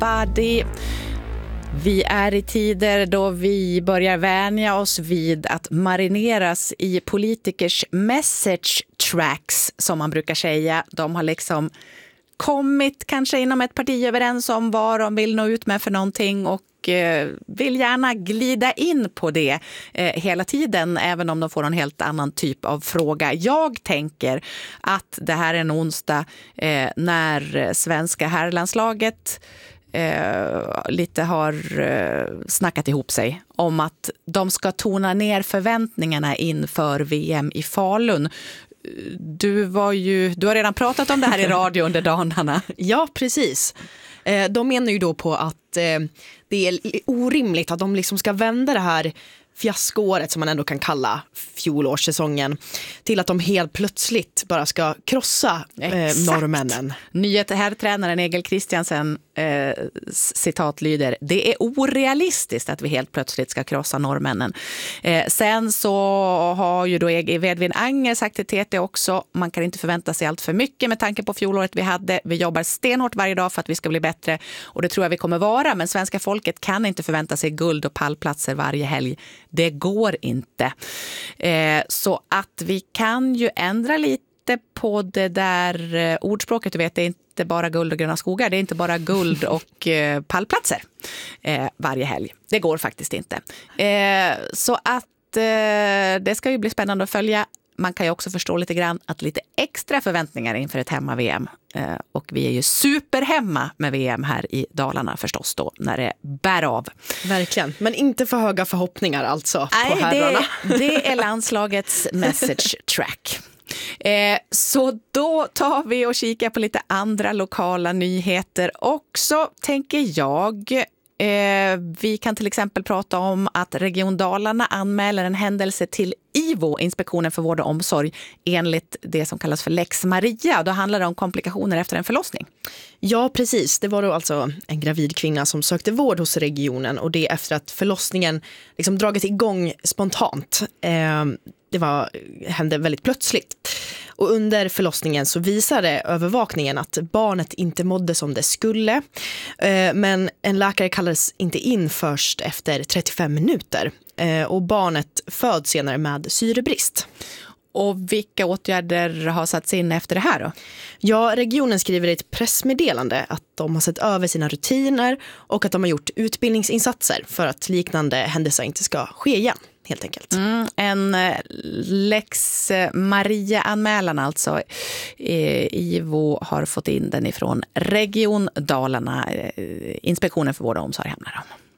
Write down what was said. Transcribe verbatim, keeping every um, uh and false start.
everybody. Vi är i tider då vi börjar vänja oss vid att marineras i politikers message tracks, som man brukar säga. De har liksom kommit kanske inom ett parti överens om vad de vill nå ut med för någonting och vill gärna glida in på det eh, hela tiden, även om de får en helt annan typ av fråga. Jag tänker att det här är en onsdag eh, när svenska herrlandslaget eh, lite har eh, snackat ihop sig om att de ska tona ner förväntningarna inför V M i Falun. Du, var ju, du har redan pratat om det här i radio under dagarna. Ja, precis. De menar ju då på att det är orimligt att de liksom ska vända det här fiaskoåret, som man ändå kan kalla fjolårssäsongen, till att de helt plötsligt bara ska krossa eh, norrmännen. Nyhet herrtränaren Egil Christiansen eh, citat lyder: det är orealistiskt att vi helt plötsligt ska krossa norrmännen. Eh, sen så har ju då Edvin Anger sagt till T T också, man kan inte förvänta sig allt för mycket med tanke på fjolåret vi hade. Vi jobbar stenhårt varje dag för att vi ska bli bättre, och det tror jag vi kommer vara, men svenska folket kan inte förvänta sig guld och pallplatser varje helg. Det går inte. Eh, så att vi kan ju ändra lite på det där eh, ordspråket. Du vet, det är inte bara guld och gröna skogar. Det är inte bara guld och eh, pallplatser eh, varje helg. Det går faktiskt inte. Eh, så att eh, det ska ju bli spännande att följa. Man kan ju också förstå lite grann att lite extra förväntningar inför ett hemma-V M. Eh, och vi är ju superhemma med V M här i Dalarna förstås då, när det bär av. Verkligen, men inte för höga förhoppningar alltså. Nej, på herrarna. Det, det är landslagets message track. Eh, så då tar vi och kikar på lite andra lokala nyheter också, tänker jag. Eh, vi kan till exempel prata om att Region Dalarna anmäler en händelse till I V O, Inspektionen för vård och omsorg, enligt det som kallas för Lex Maria. Då handlar det om komplikationer efter en förlossning. Ja, precis. Det var då alltså en gravid kvinna som sökte vård hos regionen, och det efter att förlossningen liksom dragit igång spontant. Eh, det var, hände väldigt plötsligt. Och under förlossningen så visade övervakningen att barnet inte mådde som det skulle. Men en läkare kallades inte in först efter trettiofem minuter. Och barnet föds senare med syrebrist. Och vilka åtgärder har satts in efter det här då? Ja, regionen skriver i ett pressmeddelande att de har sett över sina rutiner och att de har gjort utbildningsinsatser för att liknande händelser inte ska ske igen, helt enkelt. Mm, en Lex Maria-anmälan alltså. I V O har fått in den ifrån Region Dalarna. Inspektionen för vård och omsorg hamnar om.